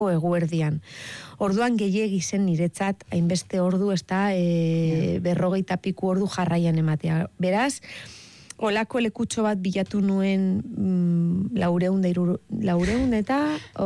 eguerdian. Orduan gehiegi zen niretzat, hainbeste ordu, ez da, 50 piku ordu jarraian ematea. Beraz, olako lekutxo bat bilatu nuen 400 eta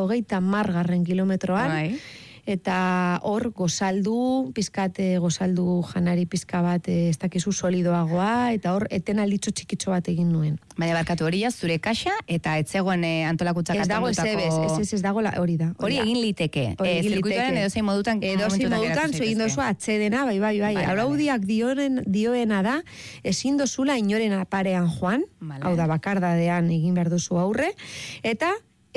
30 kilometroan, eta hor gozaldu, gozaldu janari pizka bat, ez dakizu solidoagoa, eta hor eten alditxo txikitxo bat egin nuen. Baina barkatu hori zure kaxa, eta etzegoen antolakutzak ez dago ez dago hori da. Hori egin liteke. Zirkuituaren edozein modutan. Edozein modutan, egin dozu atxedena, bai. Araudiak dioena da, ezin dozula inoren parean joan, hau da bakardadean egin behar duzu aurre, eta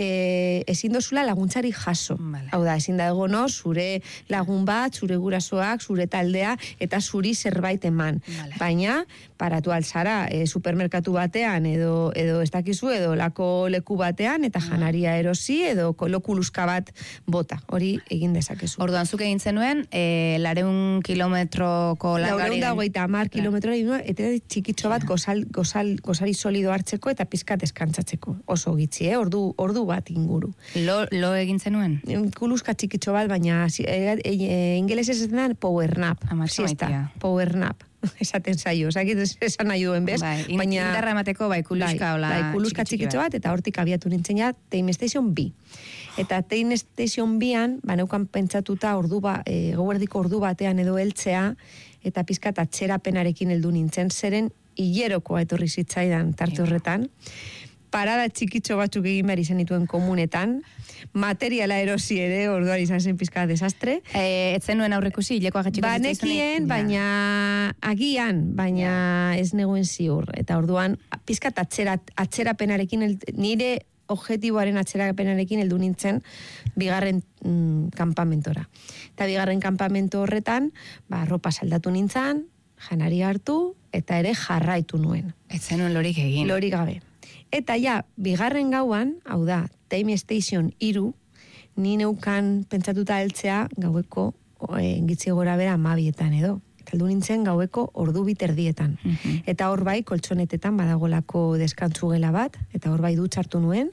ezin dozula laguntzari jaso. Hau da, ezin da egono, zure lagun bat, zure gurasoak, zure taldea, eta zuri zerbait eman. Baina, paratu alzara, supermerkatu batean, edo ez dakizu, edo lako leku batean, eta janaria erosi, edo lokuluzka bat bota. Hori egin dezakezu. Orduan, zuk egin zenuen, 400 kilometroko langarien. 450 kilometro egin nuen, eta txikitxo bat gozari solido hartzeko, eta pizkat eskantzatzeko. Oso gitzi, ordu bat inguru. Lo egin zenuen? Kuluzka txikitxo bat, baina ingelesez ez den power nap. Siesta, power nap. Esaten zaio, esan nahi duen bez. Baina indarra emateko, kuluzka hola. Kuluzka txikitxo bat, eta hortik abiatu nintzen ja, Time Station B. Eta Time Station B-an, neukan pentsatuta gauerdiko ordu batean edo heltzea, eta pizkat atxerapenarekin heldu nintzen, zeren hilerokoa etorri zitzaidan tarte horretan. Parada txikitxo batzuk egin behar izan dituen komunetan, materiala erosi ere, orduan izan zen pizka desastre. Etzen nuen aurrekusi, hilekoa gatxiko banekien, baina agian, baina ez negoen ziur. Eta orduan, pizka atxerapenarekin, nire objektiboaren atxerapenarekin heldu nintzen bigarren kanpamentora. Eta bigarren kanpamento horretan, ropa saldatu nintzen, janari hartu, eta ere jarraitu nuen. Etzen nuen lorik egin. Lorik gabe. Eta bigarren gauan, hau da, Time Station 3, ni neukan pentsatuta heltzea gaueko gitzi gora bera 12etan edo. Kaldu nintzen gaueko ordu 2:30. Eta hor bai, koltsonetetan badagolako deskantzu gela bat, eta hor bai dutxartu nuen,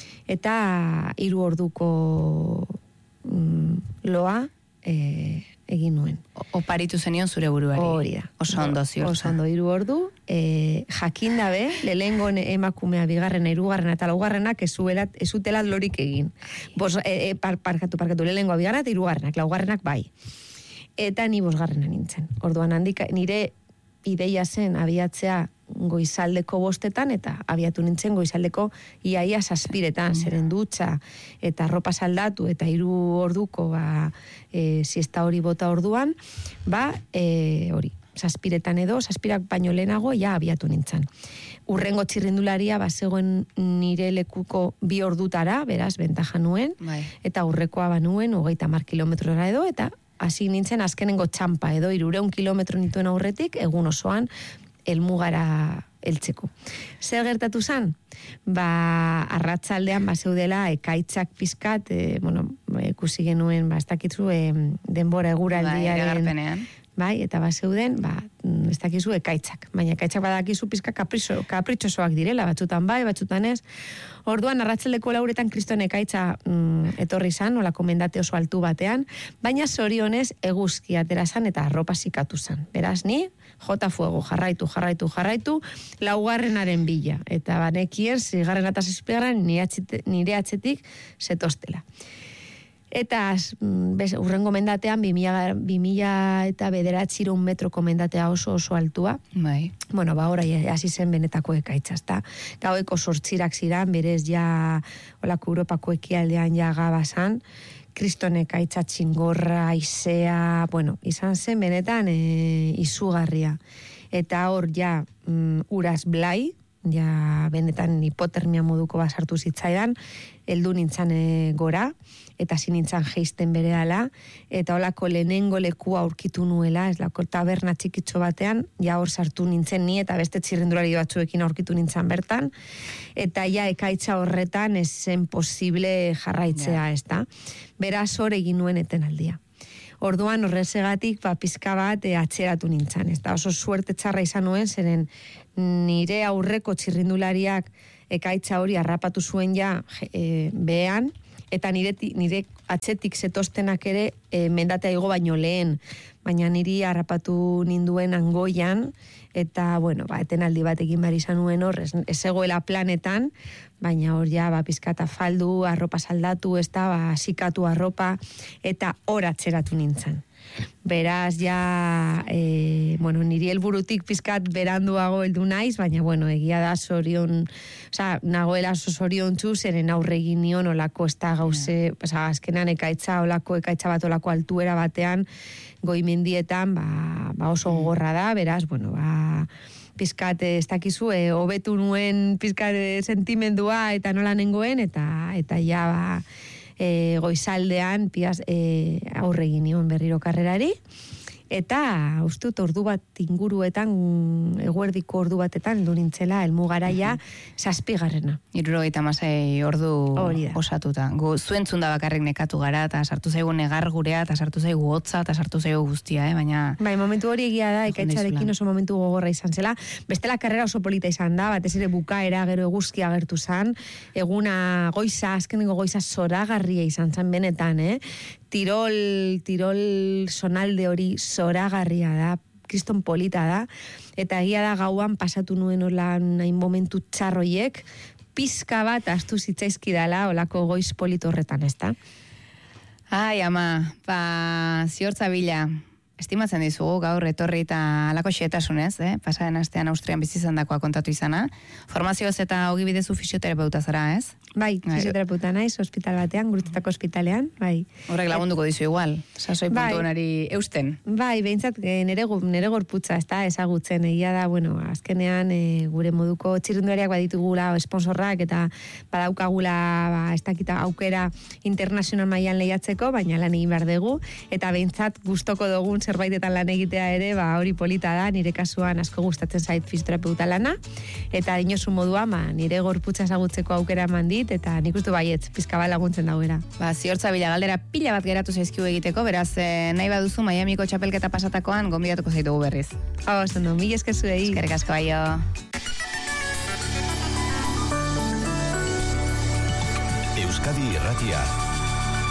eta 3 orduko loa egin nuen. Oparitu zenion zure buruari. Hori da. Oso ondo ziortza. Oso ondo 3 ordu. Jakin dabe, lehengo emakumea bigarrena, 3garrena eta 4garrenak ez zutela lorik egin. Parkatu, lehengoa bigarrena eta 3garrenak, 4garrenak bai. Eta ni 5garrena nintzen. Orduan handik, nire ideia zen abiatzea goizaldeko 5etan, eta abiatu nintzen goizaldeko iaia 7etan, zeren dutxa, eta ropa saldatu, eta 3 orduko siesta hori bota orduan, hori, 7etan edo, 7ak baino lehenago, abiatu nintzen. Urrengo txirrindularia, zegoen nire lekuko 2 ordutara, beraz, bentaja nuen, eta urrekoa banuen, 30 kilometrora edo, eta hasi nintzen azkenengo txampa edo, 300 kilometro nituen aurretik, egun osoan, elmugara heltzeko. Zer gertatu zen? Arratsaldean zeudela ekaitzak pizkat, ikusi genuen, ez dakitzu, denbora eguraldiaren. Bai, eta zeuden, ez dakizu ekaitzak. Baina ekaitzak badakizu pizka kapritxosoak direla, batzutan bai, batzutan ez. Orduan, arratsaldeko 4etan kriston ekaitza etorri zan, olako mendate oso altu batean, baina zorionez eguzki atera zan eta arropa zikatu zan. Beraz, ni, jota fuego, jarraitu, 4garrenaren bila. Eta banekien, 6garren eta 7garren nire atzetik zetostela. Eta urrengo mendatean 2009 metroko mendatea oso altua. Bueno, orai hasi zen benetako ekaitza, ezta. Gaueko 8 ziran, berez olako Europako ekialdean gabazan, kriston ekaitza txingorra, aizea, izan zen benetan izugarria. Eta hor uraz blai, benetan hipotermia moduko basartu zitzaidan, heldu nintzen gora, eta zinintzan geisten berehala, eta holako lehenengo lekua aurkitu nuela, ez lako taberna txikitxo batean, hor sartu nintzen ni, eta beste txirrindulari batzuekin aurkitu nintzen bertan, eta ekaitza horretan ez zen posible jarraitzea, ez da. Beraz hor egin nuen etenaldia. Orduan horrezegatik pizka bat atxeratu nintzen, ez da. Oso suerte txarra izan nuen, zeren nire aurreko txirrindulariak ekaitza hori harrapatu zuen behean, eta nire atzetik zetostenak ere mendatea igo baino lehen, baina niri harrapatu ninduen Angoian, eta, bueno, etenaldi bat egin behar izan nuen hor, ez egoela planetan, baina hor ja, pizkata faldu, arropa saldatu, ez da, sikatu arropa, eta hor atzeratu nintzen. Beraz, ja, niri helburutik pizkat beranduago heldu naiz, baina, egia da nagoela zoriontsu, zeren aurre egin nion olako, ez da gauze, azkenan ekaitza bat olako altuera batean, goimendietan, oso gogorra da, beraz, pizkat ez dakizu, hobetu nuen pizkat sentimendua eta nola nengoen, eta ja, goizaldean aurre egin nion berriro karrerari, eta ustut ordu bat inguruetan, eguerdiko ordu batetan, heldu nintzela, helmugaraia 7. 76 ordu osatuta. Zuentzun da bakarrik nekatu gara, eta sartu zaigu negar gurea, eta sartu zaigu hotza, eta sartu zaigu guztia, baina... Momentu hori egia da, ekaitzarekin oso momentu gogorra izan zela. Bestela karrera oso polita izan da, batez ere bukaera, gero eguzkia agertu zan, eguna goiza, azkenengo goiza zoragarria izan zan benetan, Tirol sonalde hori zoragarria da, kriston polita da, eta egia da gauan pasatu nuen olan nahi momentu txarroiek, pizka bat astu zitzaizkidala olako goiz polito horretan, ez da? Ai, ama, ziortza bila, estimatzen dizugu gaur etorri eta alako xetasunez, pasaren astean Austrian bizizan dakoa kontatu izana. Formazioz eta hogi bidezu fisioterapeuta zara, ez? Bai, fisioterapeuta naiz, ospital batean, Gurutzetako ospitalean, bai. Horrek lagunduko dizu igual, sasoi puntu honari eusten. Bai, behintzat nere gorputza, ez da, ezagutzen, egia da, azkenean gure moduko txirrindulariak baditugula esponsorrak eta badaukagula, ez dakita aukera internazional mailan lehiatzeko, baina lan egin behar dugu, eta behintzat gustoko dugun zerbaitetan lan egitea ere, hori polita da, nire kasuan asko gustatzen zait fisioterapeuta lana, eta dinosu modua, nire gorputza ezagutzeko aukera eman dit, eta nik uste baiet, pizka bat laguntzen dauera. Ziortza bila galdera pila bat geratu zaizkiu egiteko, beraz, nahi baduzu Miamiko txapelketa pasatakoan, gonbidatuko zaitugu berriz. Zondo, mila esker zuei. Eskerrik asko, aio. Euskadi Irratia.